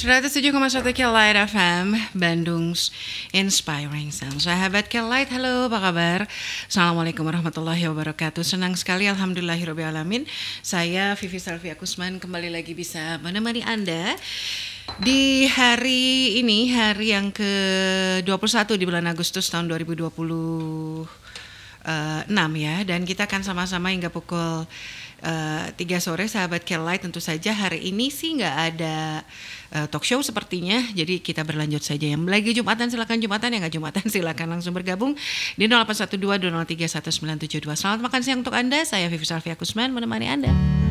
107,1 Light FM, Bandung's Inspiring Sound. Sahabat Light, halo, apa kabar? Assalamualaikum warahmatullahi wabarakatuh. Senang sekali, alhamdulillahirrahmanirrahim. Saya Vivi Salvia Kusman kembali lagi bisa menemani Anda di hari ini, hari yang ke-21 di bulan Agustus tahun 2026 ya. Dan kita akan sama-sama hingga pukul 3 sore, sahabat Light. Tentu saja hari ini sih nggak ada talk show sepertinya, jadi kita berlanjut saja. Yang lagi Jumatan silakan Jumatan, yang nggak Jumatan silakan langsung bergabung di 0812 203 1972. Selamat makan siang untuk Anda, saya Vivi Salvia Kusman menemani Anda.